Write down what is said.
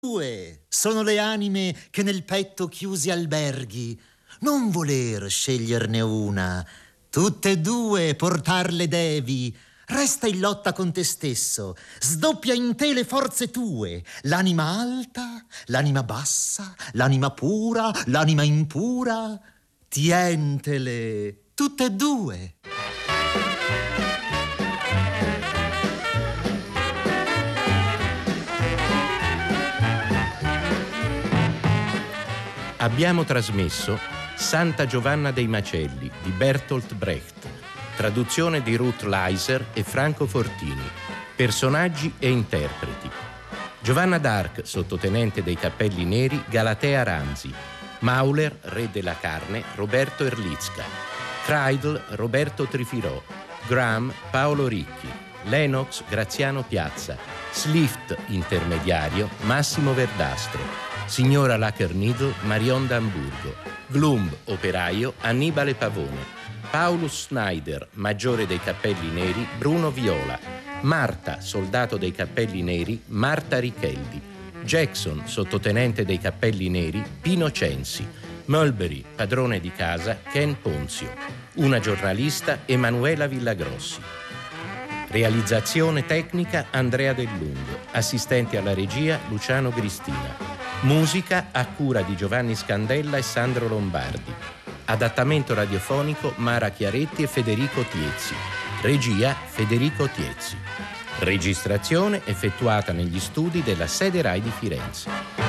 Due sono le anime che nel petto chiusi alberghi, non voler sceglierne una, tutte e due portarle devi. Resta in lotta con te stesso, sdoppia in te le forze tue, l'anima alta, l'anima bassa, l'anima pura, l'anima impura, tientele tutte e due. Abbiamo trasmesso Santa Giovanna dei Macelli di Bertolt Brecht, traduzione di Ruth Leiser e Franco Fortini, personaggi e interpreti. Giovanna d'Arc, sottotenente dei Cappelli Neri, Galatea Ranzi. Mauler, re della carne, Roberto Erlitzka. Kreidl, Roberto Trifirò. Graham, Paolo Ricchi. Lennox, Graziano Piazza. Slift, intermediario, Massimo Verdastro. Signora Lackernidl, Marion d'Amburgo. Glumb, operaio, Annibale Pavone. Paulus Schneider, maggiore dei Cappelli Neri, Bruno Viola. Marta, soldato dei Cappelli Neri, Marta Richeldi. Jackson, sottotenente dei Cappelli Neri, Pino Censi. Mulberry, padrone di casa, Ken Ponzio. Una giornalista, Emanuela Villagrossi. Realizzazione tecnica, Andrea Del Lungo. Assistenti alla regia, Luciano Gristina. Musica a cura di Giovanni Scandella e Sandro Lombardi. Adattamento radiofonico Mara Chiaretti e Federico Tiezzi. Regia Federico Tiezzi. Registrazione effettuata negli studi della sede RAI di Firenze.